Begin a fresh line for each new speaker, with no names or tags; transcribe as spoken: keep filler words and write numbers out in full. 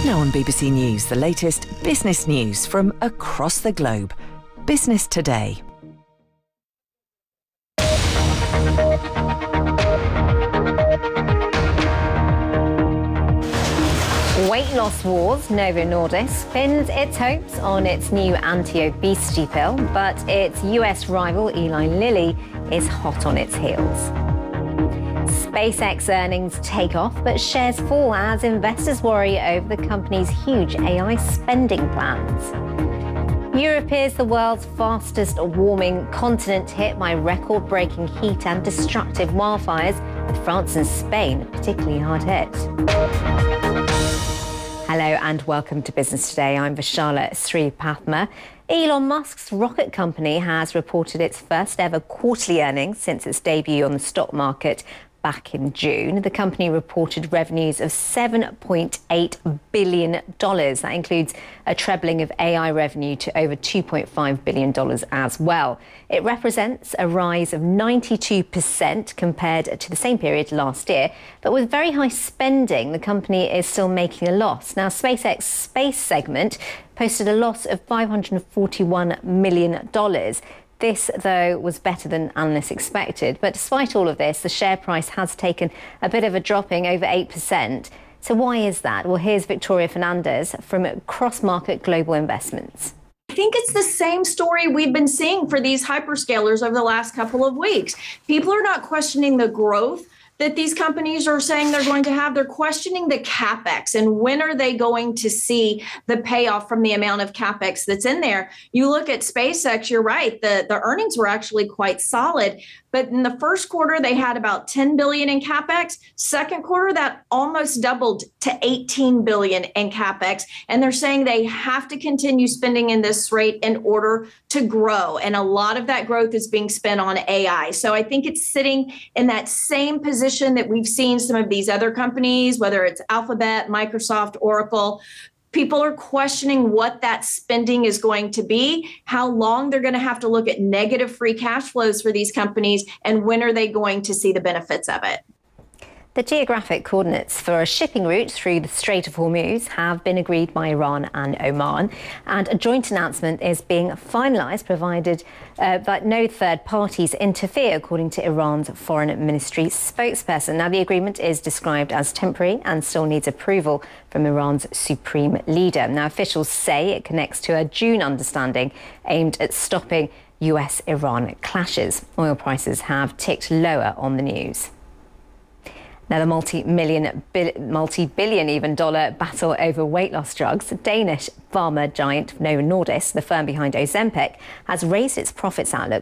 Now on B B C News, the latest business news from across the globe. Business Today.
Weight loss wars. Novo Nordisk pins its hopes on its new anti-obesity pill, but its U S rival Eli Lilly is hot on its heels. SpaceX earnings take off, but shares fall as investors worry over the company's huge A I spending plans. Europe is the world's fastest warming continent, hit by record-breaking heat and destructive wildfires, with France and Spain particularly hard hit. Hello and welcome to Business Today. I'm Vishala Sripathma. Elon Musk's rocket company has reported its first ever quarterly earnings since its debut on the stock market back in June. The company reported revenues of seven point eight billion dollars. That includes a trebling of A I revenue to over two point five billion dollars as well. It represents a rise of ninety-two percent compared to the same period last year. But with very high spending, the company is still making a loss. Now, SpaceX space segment posted a loss of five hundred forty-one million dollars. This, though, was better than analysts expected. But despite all of this, the share price has taken a bit of a dropping, over eight percent. So why is that? Well, here's Victoria Fernandez from Cross-Market Global Investments.
I think it's the same story we've been seeing for these hyperscalers over the last couple of weeks. People are not questioning the growth that these companies are saying they're going to have. They're questioning the CapEx and when are they going to see the payoff from the amount of CapEx that's in there. You look at SpaceX, you're right, the, the earnings were actually quite solid. But in the first quarter, they had about ten billion dollars in CapEx. Second quarter, that almost doubled to eighteen billion dollars in CapEx. And they're saying they have to continue spending in this rate in order to grow. And a lot of that growth is being spent on A I. So I think it's sitting in that same position that we've seen some of these other companies, whether it's Alphabet, Microsoft, Oracle. People are questioning what that spending is going to be, how long they're going to have to look at negative free cash flows for these companies, and when are they going to see the benefits of it.
The geographic coordinates for a shipping route through the Strait of Hormuz have been agreed by Iran and Oman, and a joint announcement is being finalised, provided uh, that no third parties interfere, according to Iran's Foreign Ministry spokesperson. Now, the agreement is described as temporary and still needs approval from Iran's supreme leader. Now, officials say it connects to a June understanding aimed at stopping U S Iran clashes. Oil prices have ticked lower on the news. Now, the multi-million, multi-billion even dollar battle over weight loss drugs, Danish pharma giant Novo Nordisk, the firm behind Ozempic, has raised its profits outlook